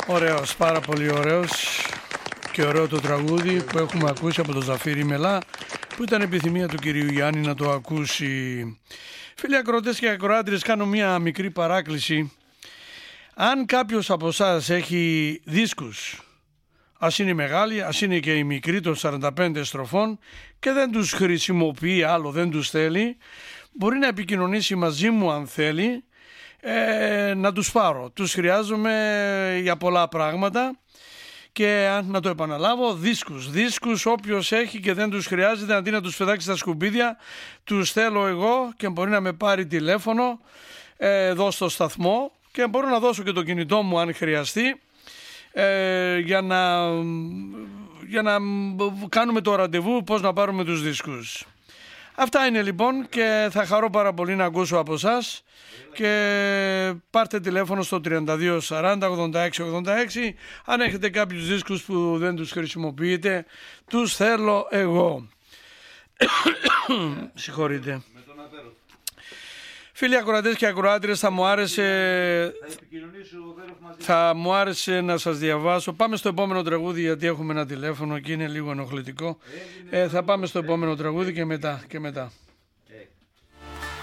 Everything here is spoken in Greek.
Ωραίος, πάρα πολύ ωραίος και ωραίο το τραγούδι που έχουμε ακούσει από τον Ζαφύρη Μελά, που ήταν επιθυμία του κυρίου Γιάννη να το ακούσει. Φίλοι ακροατές και ακροάτριες, κάνω μια μικρή παράκληση. Αν κάποιος από εσάς έχει δίσκους, ας είναι μεγάλοι, ας είναι και οι μικροί των 45 στροφών, και δεν τους χρησιμοποιεί άλλο, δεν τους θέλει, μπορεί να επικοινωνήσει μαζί μου αν θέλει, να τους πάρω. Τους χρειάζομαι για πολλά πράγματα και να το επαναλάβω, δίσκους όποιος έχει και δεν τους χρειάζεται, αντί να τους πετάξει στα σκουπίδια, τους θέλω εγώ και μπορεί να με πάρει τηλέφωνο εδώ στο σταθμό και μπορώ να δώσω και το κινητό μου αν χρειαστεί, για να κάνουμε το ραντεβού πώς να πάρουμε τους δίσκους. Αυτά είναι λοιπόν και θα χαρώ πάρα πολύ να ακούσω από εσάς, και πάρτε τηλέφωνο στο 32 40 86 86 αν έχετε κάποιους δίσκους που δεν τους χρησιμοποιείτε, τους θέλω εγώ. Συγχωρείτε. Φίλοι ακροατές και ακροάτριες, θα μου άρεσε να σας διαβάσω. Πάμε στο επόμενο τραγούδι γιατί έχουμε ένα τηλέφωνο και είναι λίγο ενοχλητικό. Θα πάμε στο επόμενο τραγούδι και μετά.